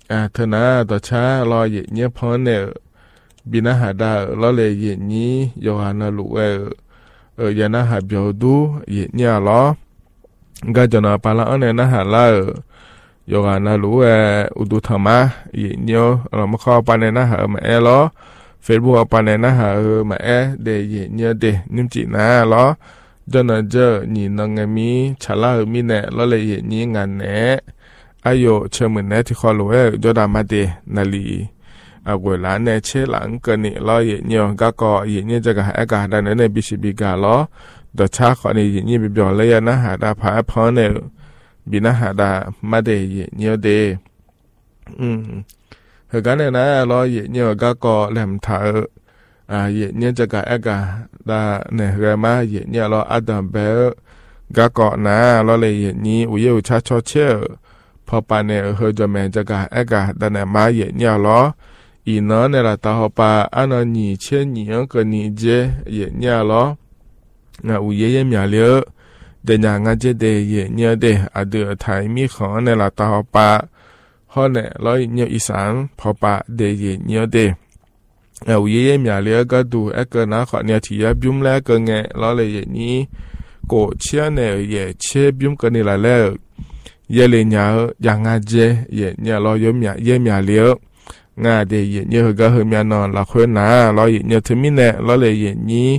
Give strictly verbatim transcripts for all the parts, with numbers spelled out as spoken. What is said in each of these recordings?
อ่าเธอนะต่อช้ารอเย็นเนี้ยพอเนี่ยบินาหาดาล้อเลยเย็นนี้โยฮานาลุเออเออยานาหาเบียวดูเย็นเนี้ยล้อก็จะนาปาละอันเนี่ยนะหาละโยฮานาลุเออุดุธรรมะเย็นเนี้ยเรามาเข้าปานเนี่ยนะหามาเอล้อเฟซบุ๊กปานเนี่ยนะหาเออมาเอเดเย็นเนี้ยเดนิมจินะล้อจนเจอนี่นงมีชาลามีเนี่ยล้อเลยเย็นนี้งานเนี่ยอายุเชื่อมือเนี่ยที่ขอรู้เอจดามาเดนาลีอาเวลาเนี่ยเชื่อหลังกันนี่ล้อเย็นเนี้ยก็ก็เย็นเนี้ยจะก็หาการดันเนี่ยบิชิบิกาล้อดชาขอนี่เย็นเนี้ยบิบเลยนะหาดาพาพอเนี่ยบินะหาดามาเดเย็นเนี้ยเดอืมเหตุการณ์เนี่ยนะล้อเย็นเนี้ยก็ก็แหลมถ่ายอ่าเย็นเนี้ยจะก็หาการดาเนี่ยเรื่องมาเย็นเนี้ยล้ออัดดัมเบลก็ก็นะล้อเลยเย็นนี้อุยอุชาชอเชื่อพอปานเนี่ยเฮจะแม่จะก็หาการดันเนี่ยมาเย็นเนี้ยล้ออีน้องเนี่ยละตาฮปาอันนั้นนี่เช่นนี้ก็นี่เจเย็นเนี้ยล้อ那有爷爷苗了，等下俺这的爷爷的啊的台米行呢啦，大好把好呢，老爷一上跑把的爷爷的，啊有爷爷苗了个都一个那好呢，提呀不用来个呢，老了爷你过去呢也切不用个你来了，爷嘞娘让俺这爷爷老有苗爷苗了。ngà để hiện như cái hơi miền nọ là khuyên nà lo hiện như thứ mình nè lo là hiện như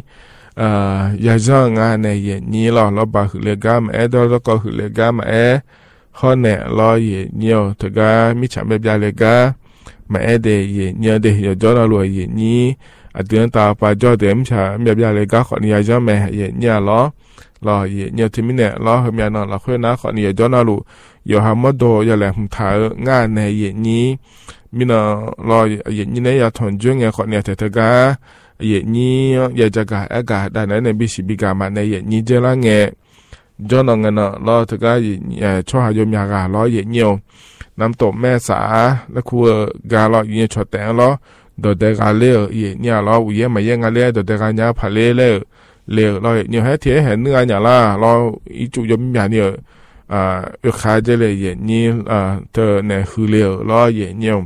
à giờ giờ ngà này hiện như lo lo bảo hữu lệ gam é đó lo có hữu lệ gam é hơn nè lo hiện nhiều thực ra mi chẳng biết ra lệ gam mà é để hiện như để giờ cho nó lùi hiện như à tiếng tao phải cho điểm chẳng biết ra lệ gam khỏi giờ giờ mẹ hiện như lo lo hiện như thứ mình nè lo hơi miền nọ là khuyên nà khỏi giờ cho nó lùi giờ ham mất đồ giờ làm thải ngà này hiện như mình lo hiện như này là thuần chuyên nghe khỏi nhà thực ra hiện như giờ cho cả cả đại này này bị sĩ bị cả mà này hiện như chơi là nghe cho nó nghe nó lo thực ra cho hai nhóm nhà gà lo hiện nhiều nắm tổ mẹ xã là khu gà lo hiện cho tẹn lo đồ để gà leo hiện như lo uy mà hiện gà leo đồ để gà nhà phải leo leo leo lo hiện như hết thế hết nữa nhà là lo ý chủ nhóm nhà nhiều à được khai chơi là hiện như à thợ này hư leo lo hiện nhiều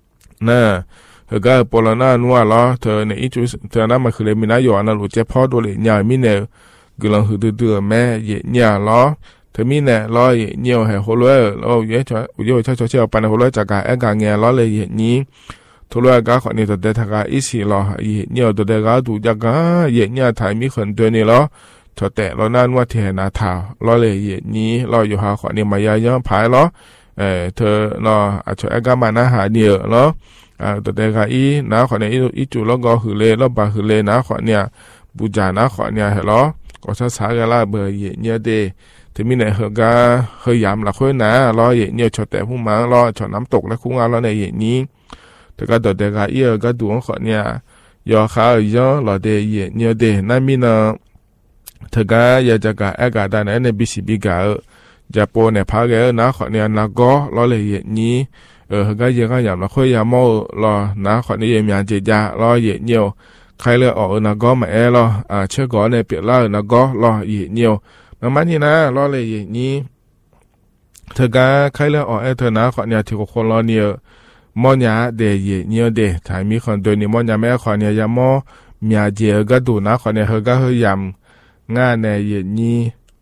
nèเหก็ปลนานัวล้อเธอในอีจุเธอนั้นมาคือเลยมีนายอยู่อันนั้นรู้เจ็บพอตัวเลยใหญ่มีเนี่ยกำลังหืดเดือดแม่เยี่ยเนี่ยล้อเธอมีเนี่ยล้อเยี่ยเนี่ยให้หัวเลยล้อเยี่ยช่วยเยี่ยช่วยช่วยเชี่ยวปันหัวเลยจากการเอ็กการเงี้ยล้อเลยเยี่ยนี้ทุเรศก็ขอเนี่ยตัวเด็กทากาอีสิล้อเยี่ยเนี่ยตัวเด็กก็ดูจากการเยี่ยเนี่ยถ่ายมีคนตัวนี้ล้อชดแต่ล้อนั่นว่าเทียนาถาวล้อเลยเยี่ยนี้ล้ออยู่หาขอเนี่ยมายาย้อนผายล้อเออเธอล้ออาจจะเอ็กการมาหน้าหาเดียวล้ออ่าตัวเด็กอีน้าขอเนี่ยอีจุแล้วก็หือเลยแล้วบาหือเลยน้าขอเนี่ยบูจาน้าขอเนี่ยเหรอก็ช้าช้ากันละเบอร์เยี่ยเนี่ยเดถึงมีเนี่ยเหรอก็เฮยยามละค่อยนะรอเยี่ยเนี่ยชดแต่ผู้มังรอชดน้ำตกและคุ้งอาแล้วในเยี่ยนี้แต่ก็ตัวเด็กอีก็ดูขอเนี่ยยอข้าวย่อรอเดเยี่ยเนี่ยเดนั่นมีเนาะถึงก็อยากจะกะเอกาได้ในบิสิบิกาจะโปเนี่ยพาเกน้าขอเนี่ยนักก็รอเลยเยี่ยนี้เออก็ยังก็อย่างเราค่อยยามอรอนะขอนี้ยังมีอันเจียรอเยี่ยเนียวใครเลือกออกนะก็มาเอรออ่าเชื่อก่อนเนี่ยเปลี่ยนแล้วนะก็รอเยี่ยเนียวมันมันนี่นะรอเลยเยี่ยนี้เธอก็ใครเลือกออกเอเธอนะขอเนี่ยที่คนรอเนี่ยมอญาเดเยี่ยเนียวเดถ่ายมีคนตัวนี้มอญาแม่ขอเนี่ยยามอมีอาเจียก็ดูนะขอเนี่ยเธอก็เฮยามง่ายเนี่ยเยี่ยนี้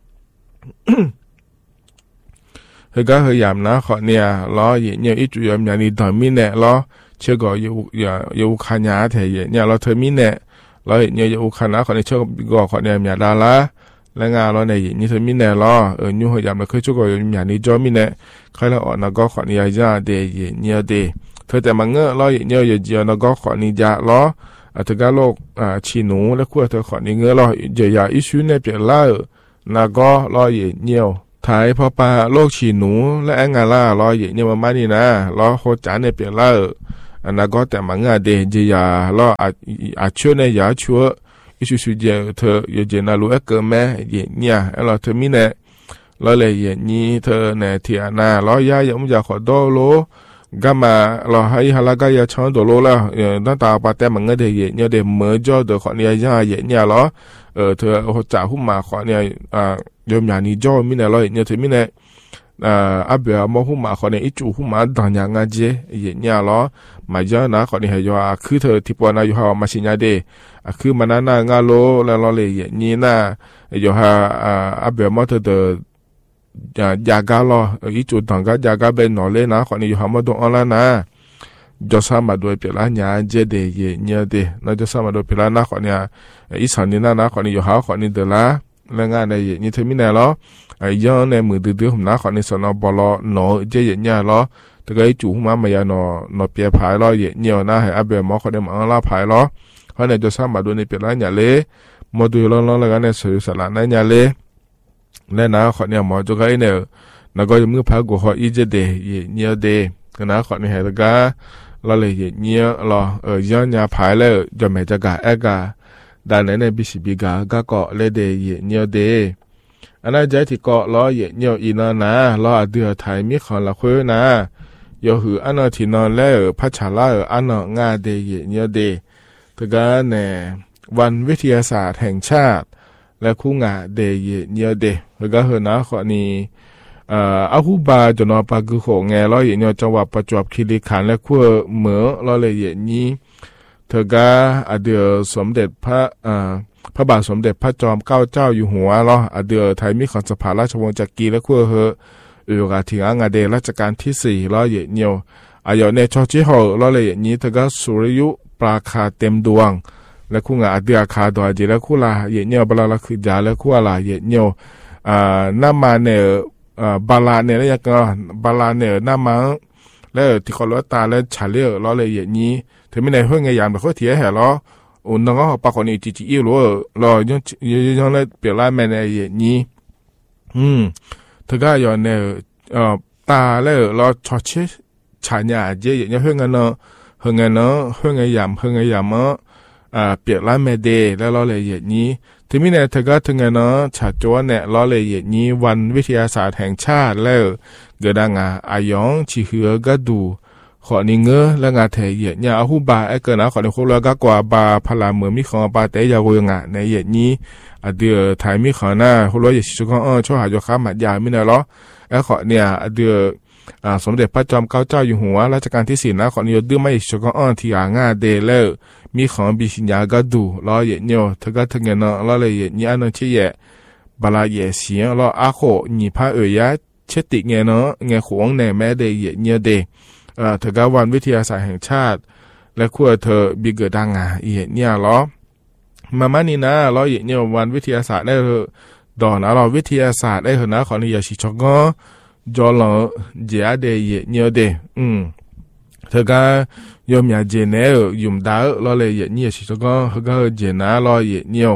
เฮก็เฮยามนะขอเนี่ยล้อเยี่ยเนี่ยอีจุยามอย่างนี้ตอนมีเนี่ยล้อเชื่อก็อยู่อย่าอยู่ขยันเถอะเยี่ยเนี่ยเราเธอมีเนี่ยเราเยี่ยอยู่ขยันขอเนี่ยเชื่อก็ขอเนี่ยมีดาราแล้วงานเราเนี่ยเยี่ยนี่เธอมีเนี่ยล้อเอออยู่เฮยามเราเคยช่วยก็อยู่อย่างนี้จอมีเนี่ยใครเราออกนะก็ขอเนี่ยยาเดเยี่ยเนี่ยเดเธอแต่มันเงอะล้อเยี่ยเนี่ยอยู่เจียวนะก็ขอเนี่ยยาล้ออ่ะเธอก็โลกอ่าชีหนูแล้วขั้วเธอขอเนี่ยเงอะล้อเจียยาอิชุเนี่ยเปลี่ยนล้อนะก็ล้อเยี่ยเนี่ยถ่ายพอปลาโลกฉีหนูและแองาล่ารอเยี่ยเนี่ยมานี่นะรอโคจานเนี่ยเปลี่ยนละอันนั้นก็แต่มันงาเดเจียรออาอาชัวเนี่ยยาชัวอิสุสุเจเธออยู่เจน่ารู้เอเกอแม่เยี่ยเนี่ยเราเธอมีเนี่ยเราเลยเยี่ยนี้เธอเนี่ยเทียนารอยายังไม่อยากขอโดโลก็มาเราให้ฮาลากายาช้อนโดโลละเออตั้งแต่ปาแต่มันงาเดเยี่ยเนี่ยเดเมื่อจอเดขอเนี่ยยาเยี่ยเนี่ยรอเออเธอโคจ่าหุ่มมาขอเนี่ยอ่ายอมอย่างนี้จ่อมีเนี่ยเราเนี่ยถึงมีเนี่ยอ่าอับเบียมอหุ่มมาขอเนี่ยอีจูหุ่มมาดังยังไงเจเย็นเนี่ยล้อมาเยอะนะขอเนี่ยเหรอคือเธอที่ปวนาอยู่หามาชิญญาเดคือมันน่างาโลแล้วล้อเลยเย็นนี่น่ะอยู่หาอ่าอับเบียมอเธอเดยากาล้ออีจูดังก็ยากาเป็นหนอเลยนะขอเนี่ยอยู่หามาดูอันละนะจอสามาดูเปล่าเนี่ยเจเดเย็นเนี่ยเดนะจอสามาดูเปล่านะขอเนี่ยอีสันนี่นะนะขอเนี่ยอยู่หาขอเนี่ยเดละแล้วงานในเย็นนี่เธอไม่แน่ล้อไอ้ย้อนในมือดื้อๆผมนะขอในสนอบอลหนอเจเย็นเนี่ยล้อแต่ก็ไอ้จู่มาไม่ยานอหนอเปียผายล้อเย็นเนี่ยนะให้อาเบมอขอในมังลาผายล้อเพราะในจะสร้างมาดูในเปล่าเนี่ยเลยมาดูล้อล้อแล้วกันในสื่อสารในเนี่ยเลยแล้วนะขอเนี่ยหมอจะก็ไอ้เนี่ยแล้วก็มือพากูขออีเจเดเย็นเนี่ยเดก็นะขอในเหตุการณ์ล้อเลยเย็นเนี่ยล้อเออย้อนเนี่ยผายแล้วจะไม่จะกะเอกะด้านไหนในบิสิบิกาก็เกาะเลยเดเย็นเนี่ยเดอันนั้นใจที่เกาะล้อเย็นเนี่ยอีนอนนะล้อเดือไทยมีของละคุยนะยหืออันนั้นที่นอนแล้วพัชราอันนั้นงาเดเย็นเนี่ยเดถึงกันเนี่ยวันวิทยาศาสตร์แห่งชาติและคู่งาเดเย็นเนี่ยเดถึงกันเหรอนะข้อนี้เอ่ออาหูบาจนอปากุโขงแงล้อเย็นเนี่ยจังหวัดประจวบคีรีขันธ์และคู่เหมือล้อเลยเย็นนี้เธอก็อเดือสมเด็จพระเอ่อพระบาทสมเด็จพระจอมเกล้าเจ้าอยู่หัวล้ออเดือไทยมีของสภาราชวงศ์จักรีและขั้วเฮอเอือกาถิงงาเดรัชกาลที่สี่ล้อเยเนียวอายอเนชอชิโฮล้อเลยอย่างนี้เธอก็สุริยุปราคาเต็มดวงและคู่งาอเดือคาดอยจีและคู่ลาเยเนียวบลาละคือยาและคู่ลาเยเนียวอ่าน้ามาเนออ่าบาลาเนแล้วยังก็บาลาเนน้ามาแล้วที่เขาล้อตาและฉาเลียล้อเลยอย่างนี้เธอไม่ในห้องไงยามแต่เขาเถียแห่ล้ออุนน้องเขาปากคนนี้จีจีอีหลัวรอยังยังเลยเปลี่ยนไล่แม่ในอย่างนี้อืมเธอก็ย้อนเนี่ยเอ่อตาแล้วรอชอเชฉายาเจยังห้องกันเนาะห้องกันเนาะห้องไงยามห้องไงยามอ่ะอ่าเปลี่ยนไล่แม่เดแล้วรอเลยอย่างนี้ทีนี้เนี่ยเธอก็ถึงไงเนาะฉาจวนเนี่ยรอเลยอย่างนี้วันวิทยาศาสตร์แห่งชาติแล้วเกิดงาอายองชิเหือก็ดูขอนี้เงอและงาเทเยเนี่ยอาหูบาไอเกินนะขอในคนละก็กว่าบาพลาเมือมีของบาแต่ยาวงะในเยนี้อเดือไทยมีขอหน้าคนละอย่าชิชกอ้อช่วยหายค้าหมัดยาไม่เนอะไอขอเนี่ยอเดืออ่าสมเด็จพระจอมเกล้าเจ้าอยู่หัวรัชกาลที่สี่นะขอนี้ดื้อไม่ชิชกอ้อที่อ่างาเดเลอมีของบิชิญญาก็ดูล้อเยเนี่ยเธอก็ถึงเงินเนาะล้อเลยเยเนี่ยอันนั้นเชี่ยบาลาเยเสียล้ออาโคหนีพระเอ๋ยเชติเงเนาะเงขวงในแม่เดเยเนี่ยเดเอ่อเธอก็วันวิทยาศาสตร์แห่งชาติและขั้วเธอบิเกิดดังอ่ะอีเห็นเนี่ยล้อมามานี่นะล้อเห็นเนี่ยวันวิทยาศาสตร์ได้เธอดอนนะเราวิทยาศาสตร์ได้เธอนะขอนี่อย่าชิชกอจอลอเจียเดเยเนี่ยเดอืมเธอก็ยอมอย่าเจเนอยุ่มดาวล้อเลยเยเนี่ยชิชกอเธอก็เจนะล้อเยเนี่ย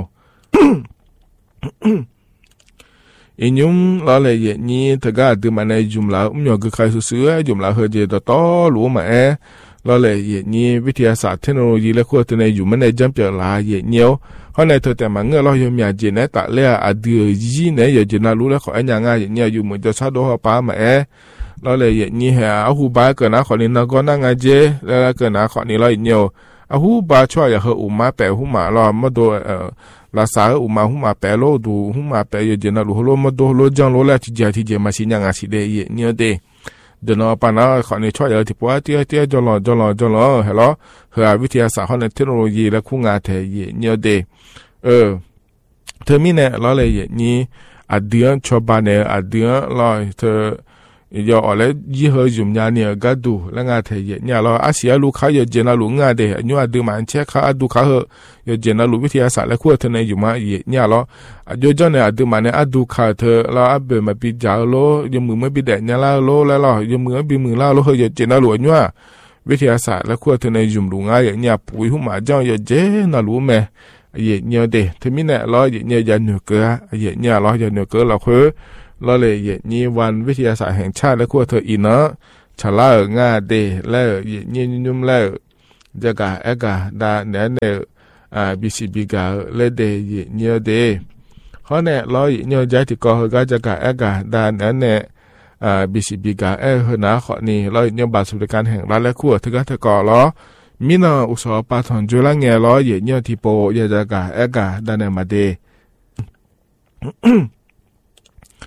อินยุมล้อเลยเยนี้เธอก็ดูมาในจุ่มแล้วอุ้มยอก็ใครซื้อจุ่มแล้วเฮเจต่อต่อรู้มาเอล้อเลยเยนี้วิทยาศาสตร์เทคโนโลยีและขั้วตัวในอยู่มันในจำเจลาเยเนียวเขาในเธอแต่มาเงือล้อยมยาเจเนตะเลียอดีจีเนยเจนารู้แล้วขอไอ้ยังไงเยเนี่ยอยู่เหมือนจะชาโดฮป้ามาเอล้อเลยเยนี้เหรออาหูบาเกิดนะขอนี้นักก็นั่งไงเจแล้วเกิดนะขอนี้ล้อเนียวอาหูบาช่วยอย่าเฮอุมาแปะหุมาล้อมาโดเอ่อลาสาอุมาหุมาเปโลดูหุมาเปยเจนะลุฮโลมาดูโลจังโลละที่จะที่จะมาสิญญาสิเดยเนี่ยเดเดนอปานะขอนี้ช่วยเอาที่ปัวเตี้ยเตี้ยจอลอจอลอจอลอเฮลอเฮาวิทยาศาสตร์ในเทคโนโลยีและคู่งานเทยเนี่ยเดเออเธอมีเนี่ยล้อเลยนี่อเดียนชอบานเนี่ยอเดียนล้อเธอยออะไรยี่ห้อจุ่มยาเนี่ยก็ดูแล้วงานเทยเนี่ยเราอาเซียลูกค้าอยู่เจนาลูกงานเดย์ยัวดูมันเช็คเขาดูเขาเหอยู่เจนาลูวิทยาศาสตร์และขั้วเธอในอยู่มาเนี่ยเราโยจเนี่ยดูมันเนี่ยดูเขาเธอเราอับเบมาปิดจ่าโลยมือไม่ปิดแดดเนี่ยละโลแล้วเรายมือปิดมือละโลเหอยู่เจนาลูยัววิทยาศาสตร์และขั้วเธอในจุ่มลูกงานเนี่ยปุ๋ยหุ่มมาจ้องอยู่เจนาลูแม่เนี่ยเดย์เธอมีเนี่ยเราเนี่ยยันเหนือเกลือเนี่ยเรายันเหนือเกลือเราคือล้อเลยเยนี่วันวิทยาศาสตร์แห่งชาติและขั้วเธออีเนาะฉลาดง่าเดแล้วเยนี่ยุ่มแล้วจะกะเอกะดาเนี่ยเนี่ยอ่าบิสิบิกาเลเดเยเนี่ยเดเขาเนี่ยล้อเยเนี่ยใจที่ก่อก็จะกะเอกะดาเนี่ยเนี่ยอ่าบิสิบิกาเออหน้าข้อนี้ล้อเนี่ยบาสุดการแห่งรัฐและขั้วเธอก็เธอก่อล้อมีนาอุศปาถอนจุลังเงล้อเยเนี่ยที่โปยจะกะเอกะดาเนี่ยมาเด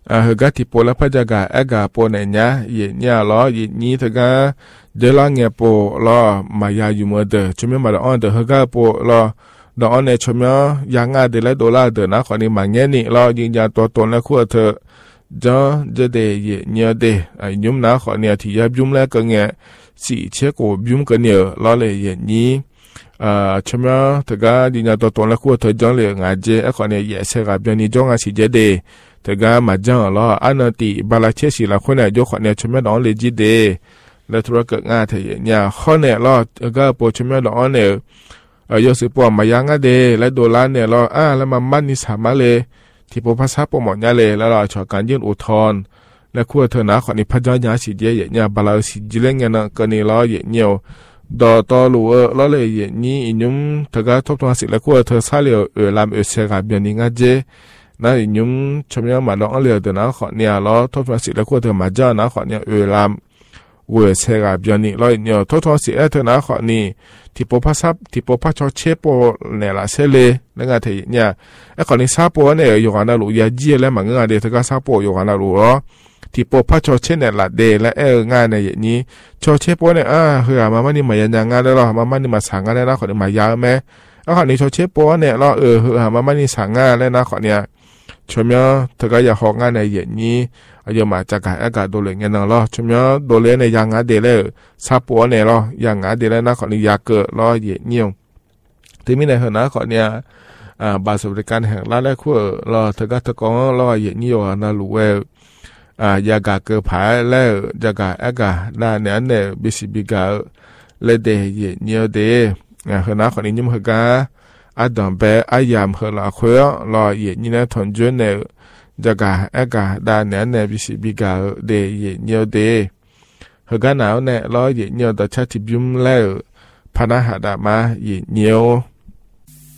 อ่าเฮกาที่โปละพัจกาเอกาโปเนญะเยญะล้อเยญีทกาเดลาเงโปล้อมายาอยู่มเดชมมาดอนเดเฮกาโปล้อดอนเนชมยังาเดลดอลาเดนะขอนี้มาเงนี่ล้อยิงยาตัวตนและขั้วเธอจอจะเดเยญะเดอายุมนะขอเนี่ยที่ยับยุมแล้วก็เงสี่เชโกยุมก็เนี่ยล้อเลยเยญีอ่าชมทกายิงยาตัวตนและขั้วเธอจอเลยงาเจไอขอเนี่ยเยเสกับยานี่จงอาสิเจเดแต่ก็มาจังล้ออันนั้นที่บาลาเชสิละคนเนี่ยยกคนเนี่ยชมดอนเลจิเดแล้วธุรกิจงานเทียเนี่ยคนเนี่ยล้อก็ปวดชมดอนเนี่ยเออยศปวดมายังอ่ะเดและโดลาเนี่ยล้ออ่าแล้วมันมันนิสามาเลยที่ปวดภาษาปวดหมดเนี่ยเลยแล้วเราชอบการยื่นอุทธรณ์และคู่เธอหน้าคนนี้พระเจ้าญาสิเจเนี่ยบาลาสิจิเลงเนี่ยก็นี่ล้อเนี่ยดอต่อลูเออล้อเลยเนี่ยอินุมถ้าก็ทบทวนสิแล้วคู่เธอซาเลียวเออลำเอเสกับเบียนิงอ่ะเจนั่นยุ่งชมยังมาลองเลือดนะขอเนี่ยล้อทบทวนสิแล้วก็เธอมาเจ้านะขอเนี่ยเออลำเวเสกับยานี่ล้อเนี่ยทบทวนสิเธอนะขอนี่ที่ปพัสซับที่ปพัชเชปเนี่ยละเสเลนั่นก็เทียเนี่ยไอ้ขอนี่ซาปเนี่ยอยู่กันนะลูยาจีแล้วมันก็เดี๋ยวเธอก็ซาปอยู่กันนะลูล้อที่ปพัชเชเนี่ยละเดและเอองานในอย่างนี้ชอเชปเนี่ยอ่าเฮ้ยมามันนี่มายังงานได้หรอมามันนี่มาสั่งงานได้แล้วขอนี่มายาวไหมไอ้ขอนี่ชอเชปเนี่ยล้อเออเฮ้ยมามันนี่สั่งงานแล้วนะขอเนี่ยชมยอเธอก็อยากหอกงานในอย่างนี้อายุมาจากการอากาศโดเลยเงี้ยนะล้อชมยอโดเลยในยังงานเดเลยซาปัวเนี่ยล้อยังงานเดเลยนะขอนี้อยากเกิดล้อเยี่ยเงี้ยวที่มีในเหตุนะขอเนี่ยอ่าบาสบริการแห่งร้านแรกขั้วล้อเธอก็ตะกองล้อเยี่ยเงี้ยวนะรู้ว่าอ่าอยากเกิดผายแล้วอยากอากาศด้านเนี่ยเนี่ยบิสิบิกาเลยเดเยี่ยเงี้ยวเดอ่าเหตุนะขอนี้ยุ่งเหตุการอาดัมเบอายามเฮลาควรอเยนี่นะทนจนเนจากการอากาศด้านเนี่ยเนี่ยบิสิบิกาเดเยเนียวเดเฮกันหนาวเนี่ยรอเยเนียวแต่ชาติบิมแล้วพนาหาดามาเยเนียว